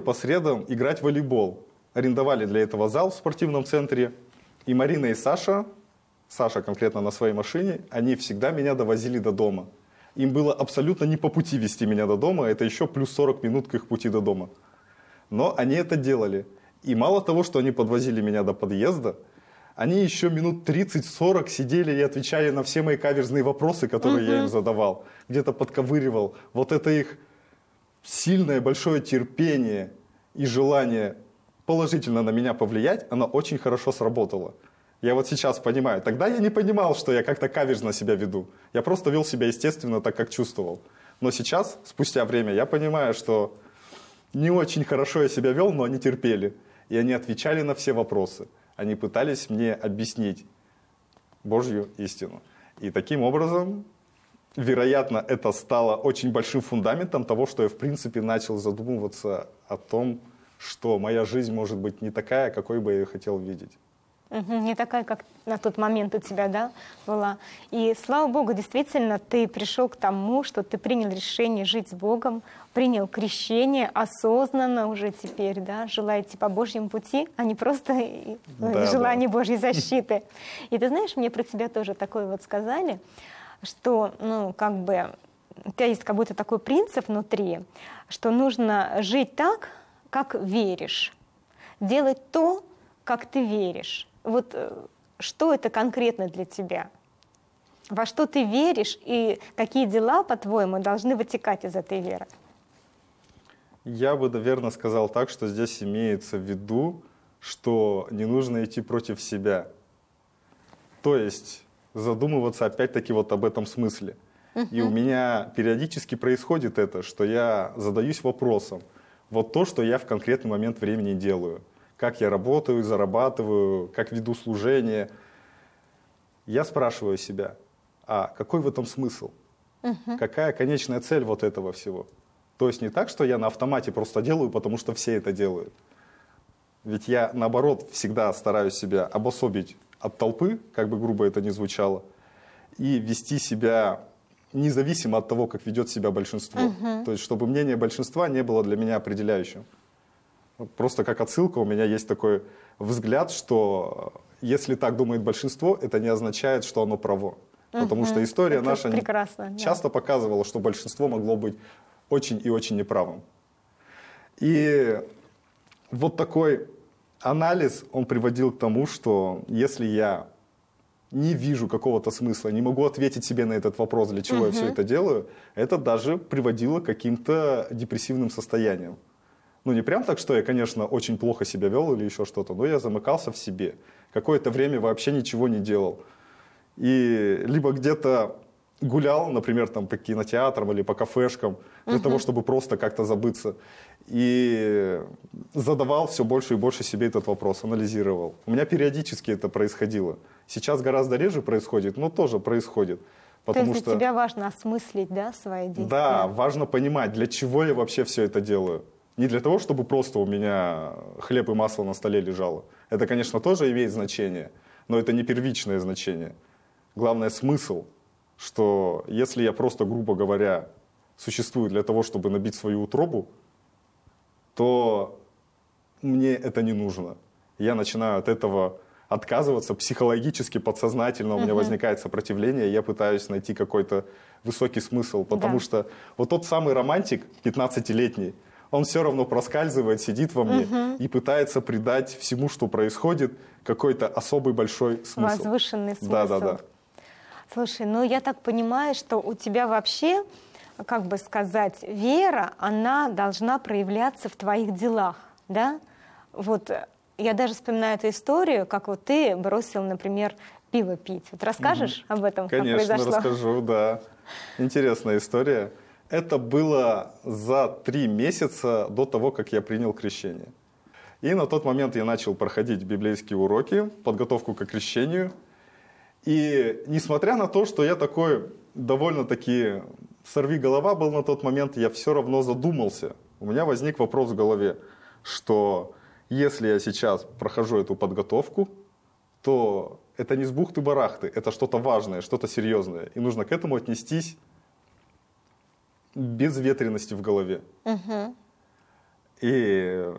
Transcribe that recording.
по средам играть в волейбол. Арендовали для этого зал в спортивном центре. И Марина и Саша конкретно на своей машине, они всегда меня довозили до дома. Им было абсолютно не по пути вести меня до дома, это еще плюс 40 минут к их пути до дома. Но они это делали. И мало того, что они подвозили меня до подъезда, они еще минут 30-40 сидели и отвечали на все мои каверзные вопросы, которые я им задавал. Где-то подковыривал. Вот это их сильное, большое терпение и желание положительно на меня повлиять, оно очень хорошо сработало. Я вот сейчас понимаю. Тогда я не понимал, что я как-то каверзно себя веду. Я просто вел себя естественно, так как чувствовал. Но сейчас, спустя время, я понимаю, что не очень хорошо я себя вел, но они терпели. И они отвечали на все вопросы. Они пытались мне объяснить Божью истину. И таким образом, вероятно, это стало очень большим фундаментом того, что я, в принципе, начал задумываться о том, что моя жизнь может быть не такая, какой бы я ее хотел видеть. Не такая, как на тот момент у тебя, да, была. И слава Богу, действительно, ты пришел к тому, что ты принял решение жить с Богом, принял крещение осознанно уже теперь, да, желая идти по Божьему пути, а не просто желание Божьей защиты. И ты знаешь, мне про тебя тоже такое вот сказали, что, ну, как бы, у тебя есть как будто такой принцип внутри, что нужно жить так, как веришь, делать то, как ты веришь. Вот что это конкретно для тебя? Во что ты веришь и какие дела, по-твоему, должны вытекать из этой веры? Я бы, наверное, сказал так, что здесь имеется в виду, что не нужно идти против себя. То есть задумываться опять-таки вот об этом смысле. И у меня периодически происходит это, что я задаюсь вопросом, вот то, что я в конкретный момент времени делаю. Как я работаю, зарабатываю, как веду служение. Я спрашиваю себя, а какой в этом смысл? Какая конечная цель вот этого всего? То есть не так, что я на автомате просто делаю, потому что все это делают. Ведь я, наоборот, всегда стараюсь себя обособить от толпы, как бы грубо это ни звучало, и вести себя независимо от того, как ведет себя большинство. То есть чтобы мнение большинства не было для меня определяющим. Просто как отсылка у меня есть такой взгляд, что если так думает большинство, это не означает, что оно право. Потому что история это наша часто показывала, что большинство могло быть очень и очень неправым. И вот такой анализ, он приводил к тому, что если я не вижу какого-то смысла, не могу ответить себе на этот вопрос, для чего я все это делаю, это даже приводило к каким-то депрессивным состояниям. Ну, не прям так, что я, конечно, очень плохо себя вел или еще что-то, но я замыкался в себе. Какое-то время вообще ничего не делал. И либо где-то гулял, например, там, по кинотеатрам или по кафешкам, для того, чтобы просто как-то забыться. И задавал все больше и больше себе этот вопрос, анализировал. У меня периодически это происходило. Сейчас гораздо реже происходит, но тоже происходит. Потому что для тебя важно осмыслить, да, свои действия? Да, важно понимать, для чего я вообще все это делаю. Не для того, чтобы просто у меня хлеб и масло на столе лежало. Это, конечно, тоже имеет значение, но это не первичное значение. Главное смысл, что если я просто, грубо говоря, существую для того, чтобы набить свою утробу, то мне это не нужно. Я начинаю от этого отказываться психологически, подсознательно, у меня возникает сопротивление, я пытаюсь найти какой-то высокий смысл, потому что вот тот самый романтик 15-летний, он все равно проскальзывает, сидит во мне и пытается придать всему, что происходит, какой-то особый большой смысл. Возвышенный смысл. Да. Слушай, ну я так понимаю, что у тебя вообще, как бы сказать, вера, она должна проявляться в твоих делах, да? Вот я даже вспоминаю эту историю, как вот ты бросил, например, пиво пить. Вот расскажешь об этом, Конечно, как произошло? расскажу, да. Интересная история. Это было за 3 месяца до того, как я принял крещение. И на тот момент я начал проходить библейские уроки, подготовку к крещению. И несмотря на то, что я такой довольно-таки сорвиголова был на тот момент, я все равно задумался. У меня возник вопрос в голове, что если я сейчас прохожу эту подготовку, то это не с бухты-барахты, это что-то важное, что-то серьезное. И нужно к этому отнестись без ветренности в голове. И